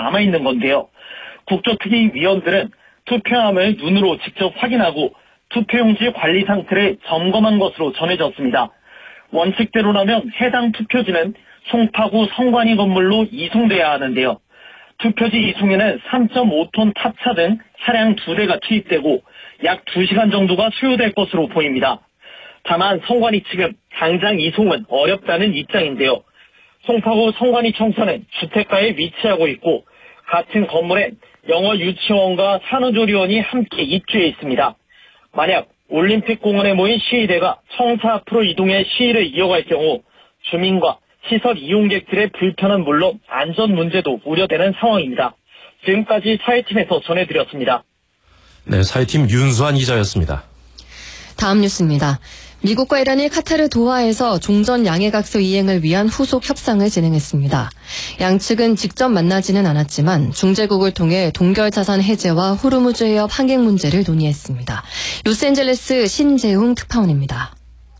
남아있는 건데요. 국조특위위원들은 투표함을 눈으로 직접 확인하고 투표용지 관리 상태를 점검한 것으로 전해졌습니다. 원칙대로라면 해당 투표지는 송파구 성관이 건물로 이송돼야 하는데요. 투표지 이송에는 3.5톤 탑차 등 차량 2대가 투입되고 약 2시간 정도가 소요될 것으로 보입니다. 다만 성관이 측은 당장 이송은 어렵다는 입장인데요. 송파구 성관이청사는 주택가에 위치하고 있고 같은 건물엔 영어 유치원과 산후조리원이 함께 입주해 있습니다. 만약 올림픽공원에 모인 시위대가 청사 앞으로 이동해 시위를 이어갈 경우 주민과 시설 이용객들의 불편은 물론 안전 문제도 우려되는 상황입니다. 지금까지 사회팀에서 전해드렸습니다. 네, 사회팀 윤수환 기자였습니다. 다음 뉴스입니다. 미국과 이란이 카타르 도하에서 종전 양해각서 이행을 위한 후속 협상을 진행했습니다. 양측은 직접 만나지는 않았지만 중재국을 통해 동결자산 해제와 호르무즈 해협 항행 문제를 논의했습니다. 로스앤젤레스 신재웅 특파원입니다.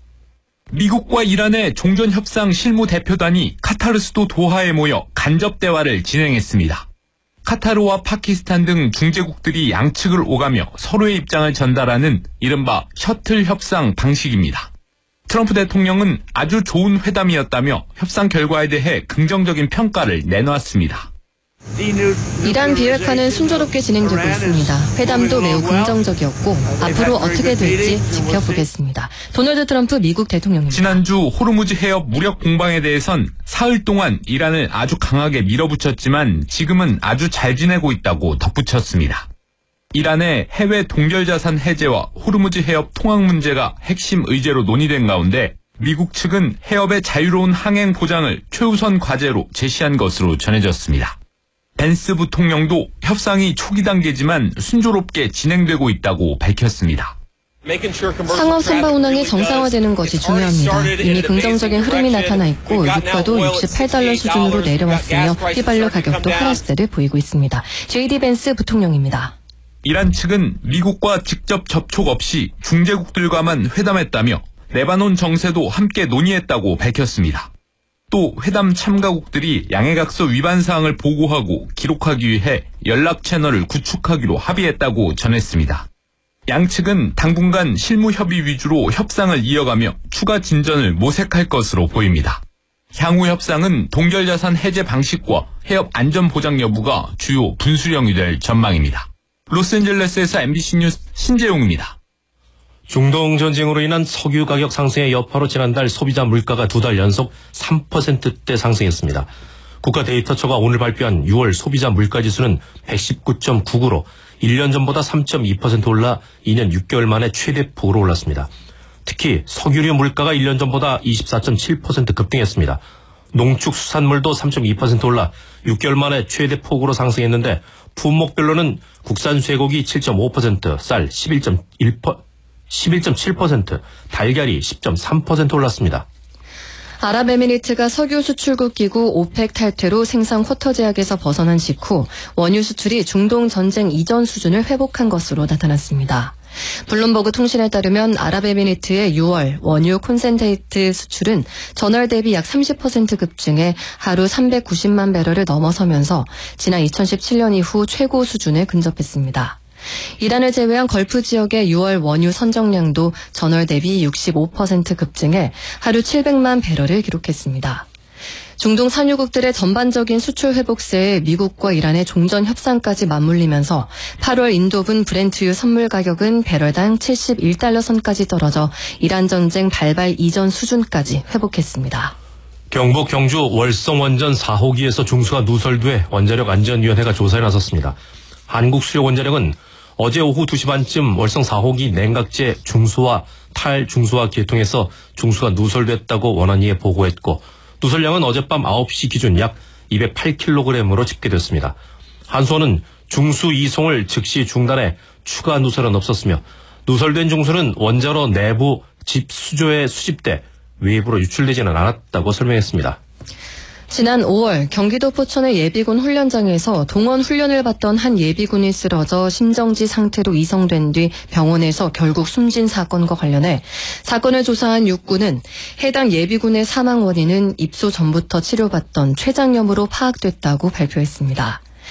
미국과 이란의 종전협상 실무대표단이 카타르 수도 도하에 모여 간접 대화를 진행했습니다. 카타르와 파키스탄 등 중재국들이 양측을 오가며 서로의 입장을 전달하는 이른바 셔틀 협상 방식입니다. 트럼프 대통령은 아주 좋은 회담이었다며 협상 결과에 대해 긍정적인 평가를 내놓았습니다. 이란 비핵화는 순조롭게 진행되고 있습니다. 회담도 매우 긍정적이었고 앞으로 어떻게 될지 지켜보겠습니다. 도널드 트럼프 미국 대통령입니다. 지난주 호르무즈 해협 무력 공방에 대해선 사흘 동안 이란을 아주 강하게 밀어붙였지만 지금은 아주 잘 지내고 있다고 덧붙였습니다. 이란의 해외 동결자산 해제와 호르무즈 해협 통항 문제가 핵심 의제로 논의된 가운데 미국 측은 해협의 자유로운 항행 보장을 최우선 과제로 제시한 것으로 전해졌습니다. 벤스 부통령도 협상이 초기 단계지만 순조롭게 진행되고 있다고 밝혔습니다. 상업 선박 운항이 정상화되는 것이 중요합니다. 이미 긍정적인 흐름이 나타나 있고 유가도 $68 수준으로 내려왔으며 휘발유 가격도 하락세를 보이고 있습니다. JD 벤스 부통령입니다. 이란 측은 미국과 직접 접촉 없이 중재국들과만 회담했다며 레바논 정세도 함께 논의했다고 밝혔습니다. 또 회담 참가국들이 양해각서 위반 사항을 보고하고 기록하기 위해 연락 채널을 구축하기로 합의했다고 전했습니다. 양측은 당분간 실무 협의 위주로 협상을 이어가며 추가 진전을 모색할 것으로 보입니다. 향후 협상은 동결자산 해제 방식과 해협 안전 보장 여부가 주요 분수령이 될 전망입니다. 로스앤젤레스에서 MBC 뉴스 신재용입니다. 중동 전쟁으로 인한 석유 가격 상승의 여파로 지난달 소비자 물가가 2달 연속 3%대 상승했습니다. 국가데이터처가 오늘 발표한 6월 소비자 물가지수는 119.9로 1년 전보다 3.2% 올라 2년 6개월 만에 최대폭으로 올랐습니다. 특히 석유류 물가가 1년 전보다 24.7% 급등했습니다. 농축수산물도 3.2% 올라 6개월 만에 최대폭으로 상승했는데 품목별로는 국산 쇠고기 7.5%, 쌀 11.7%, 달걀이 10.3% 올랐습니다. 아랍에미리트가 석유 수출국 기구 오펙 탈퇴로 생산 쿼터 제약에서 벗어난 직후 원유 수출이 중동 전쟁 이전 수준을 회복한 것으로 나타났습니다. 블룸버그 통신에 따르면 아랍에미리트의 6월 원유 콘센트레이트 수출은 전월 대비 약 30% 급증해 하루 390만 배럴을 넘어서면서 지난 2017년 이후 최고 수준에 근접했습니다. 이란을 제외한 걸프 지역의 6월 원유 선정량도 전월 대비 65% 급증해 하루 700만 배럴을 기록했습니다. 중동 산유국들의 전반적인 수출 회복세에 미국과 이란의 종전 협상까지 맞물리면서 8월 인도분 브렌트유 선물 가격은 배럴당 71달러 선까지 떨어져 이란 전쟁 발발 이전 수준까지 회복했습니다. 경북 경주 월성 원전 4호기에서 중수가 누설돼 원자력 안전위원회가 조사에 나섰습니다. 한국수력원자력은 어제 오후 2시 반쯤 월성 4호기 냉각제 중수와 탈중수화 계통에서 중수가 누설됐다고 원안위에 보고했고 누설량은 어젯밤 9시 기준 약 208kg으로 집계됐습니다. 한수원은 중수 이송을 즉시 중단해 추가 누설은 없었으며 누설된 중수는 원자로 내부 집 수조에 수집돼 외부로 유출되지는 않았다고 설명했습니다. 지난 5월 경기도 포천의 예비군 훈련장에서 동원 훈련을 받던 한 예비군이 쓰러져 심정지 상태로 이송된 뒤 병원에서 결국 숨진 사건과 관련해 사건을 조사한 육군은 해당 예비군의 사망 원인은 입소 전부터 치료받던 췌장염으로 파악됐다고 발표했습니다.